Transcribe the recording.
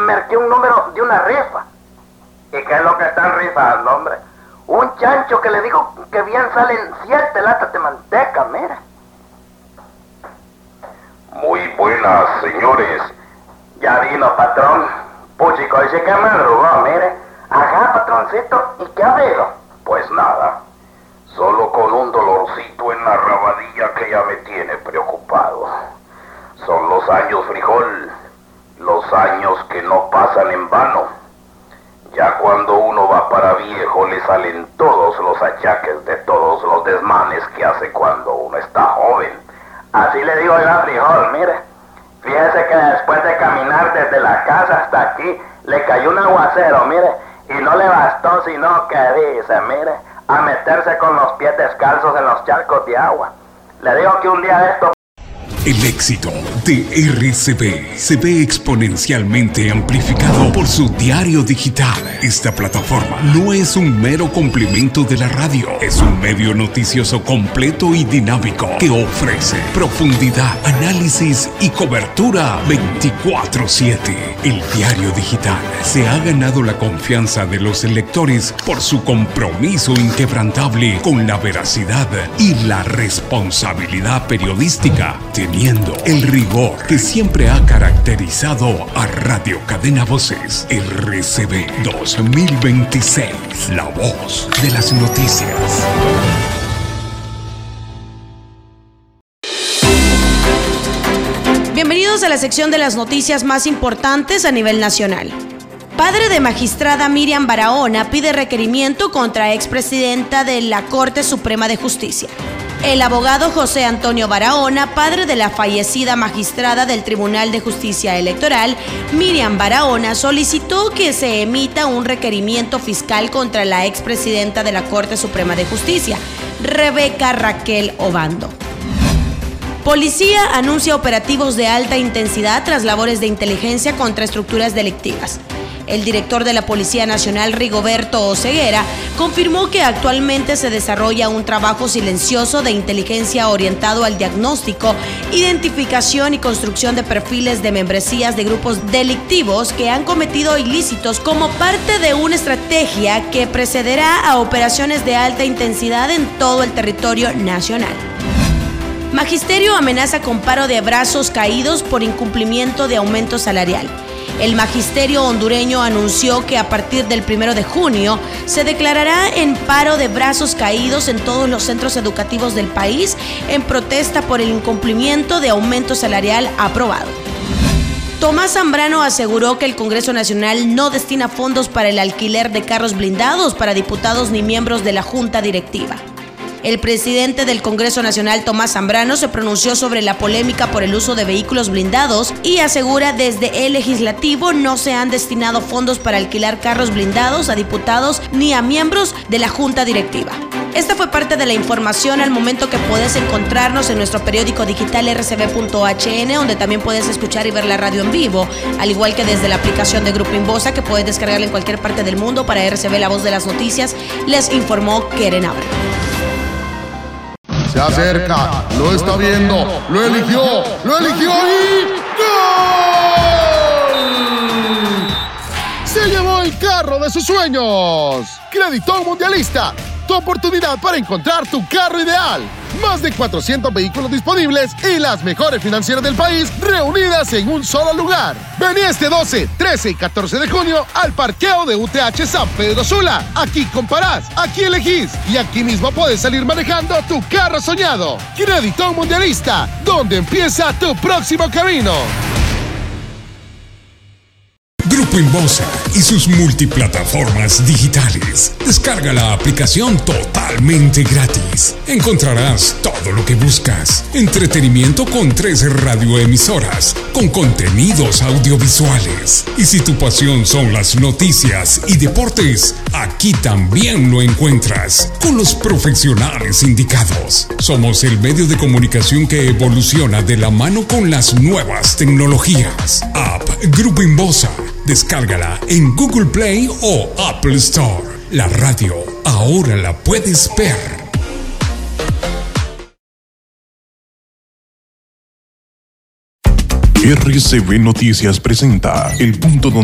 marqué un número de una rifa. ¿Y qué es lo que están rifando, hombre? Un chancho que le digo que bien salen 7 latas de manteca, mira. Muy buenas, señores. Ya vino, patrón. Puchico, dice que madrugó, mire. Ajá, patroncito. ¿Y qué ha habido? Pues nada. Solo con un dolorcito en la rabadilla que ya me tiene preocupado. Son los años, frijol. Los años que no pasan en vano. Ya cuando uno va para viejo le salen todos los achaques de todos los desmanes que hace cuando uno está joven. Así le digo yo a frijol, mire. Fíjese que después de caminar desde la casa hasta aquí, le cayó un aguacero, mire. Y no le bastó sino que dice, mire, a meterse con los pies descalzos en los charcos de agua. Le digo que un día de esto... El éxito de RCB se ve exponencialmente amplificado por su diario digital. Esta plataforma no es un mero complemento de la radio, es un medio noticioso completo y dinámico que ofrece profundidad, análisis y cobertura 24/7. El diario digital se ha ganado la confianza de los lectores por su compromiso inquebrantable con la veracidad y la responsabilidad periodística, teniendo el rigor que siempre ha caracterizado a Radio Cadena Voces. RCB 2026, la voz de las noticias. Bienvenidos a la sección de las noticias más importantes a nivel nacional. Padre de magistrada Miriam Barahona pide requerimiento contra expresidenta de la Corte Suprema de Justicia. El abogado José Antonio Barahona, padre de la fallecida magistrada del Tribunal de Justicia Electoral, Miriam Barahona, solicitó que se emita un requerimiento fiscal contra la expresidenta de la Corte Suprema de Justicia, Rebeca Raquel Obando. Policía anuncia operativos de alta intensidad tras labores de inteligencia contra estructuras delictivas. El director de la Policía Nacional, Rigoberto Oseguera, confirmó que actualmente se desarrolla un trabajo silencioso de inteligencia orientado al diagnóstico, identificación y construcción de perfiles de membresías de grupos delictivos que han cometido ilícitos como parte de una estrategia que precederá a operaciones de alta intensidad en todo el territorio nacional. Magisterio amenaza con paro de brazos caídos por incumplimiento de aumento salarial. El magisterio hondureño anunció que a partir del 1 de junio se declarará en paro de brazos caídos en todos los centros educativos del país en protesta por el incumplimiento de aumento salarial aprobado. Tomás Zambrano aseguró que el Congreso Nacional no destina fondos para el alquiler de carros blindados para diputados ni miembros de la Junta Directiva. El presidente del Congreso Nacional, Tomás Zambrano, se pronunció sobre la polémica por el uso de vehículos blindados y asegura desde el legislativo no se han destinado fondos para alquilar carros blindados a diputados ni a miembros de la Junta Directiva. Esta fue parte de la información al momento que puedes encontrarnos en nuestro periódico digital rcb.hn, donde también puedes escuchar y ver la radio en vivo, al igual que desde la aplicación de Grupo Inbosa, que puedes descargarla en cualquier parte del mundo. Para RCB, la voz de las noticias, les informó Keren Abra. Se acerca, lo está viendo, lo eligió y ¡gol! Se llevó el carro de sus sueños. Crédito Mundialista, tu oportunidad para encontrar tu carro ideal. Más de 400 vehículos disponibles y las mejores financieras del país reunidas en un solo lugar. Vení este 12, 13 y 14 de junio al parqueo de UTH San Pedro Sula. Aquí comparás, aquí elegís y aquí mismo puedes salir manejando tu carro soñado. Crédito Mundialista, donde empieza tu próximo camino. Grupo Inbosa y sus multiplataformas digitales. Descarga la aplicación totalmente gratis. Encontrarás todo lo que buscas. Entretenimiento con 3 radioemisoras, con contenidos audiovisuales. Y si tu pasión son las noticias y deportes, aquí también lo encuentras, con los profesionales indicados. Somos el medio de comunicación que evoluciona de la mano con las nuevas tecnologías. App Grupo Inbosa. Descárgala en Google Play o Apple Store. La radio ahora la puedes ver. RCB Noticias presenta El Punto Donde